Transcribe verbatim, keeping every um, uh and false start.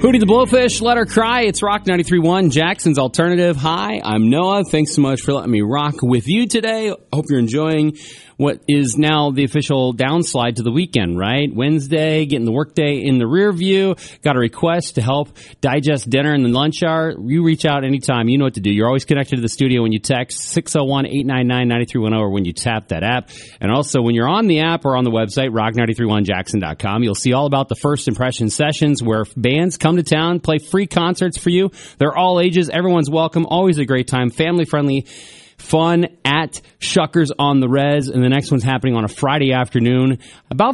Hootie the Blowfish, Let Her Cry. It's Rock ninety-three point one, Jackson's Alternative. Hi, I'm Noah. Thanks so much for letting me rock with you today. Hope you're enjoying what is now the official downslide to the weekend, right? Wednesday, getting the workday in the rear view. Got a request to help digest dinner in the lunch hour. You reach out anytime. You know what to do. You're always connected to the studio when you text six oh one, eight nine nine, nine three one zero or when you tap that app. And also when you're on the app or on the website, rock nine three one jackson dot com, you'll see all about the First Impression sessions where bands come to town, play free concerts for you. They're all ages. Everyone's welcome. Always a great time. Family-friendly fun at Shuckers on the Res. And the next one's happening on a Friday afternoon, about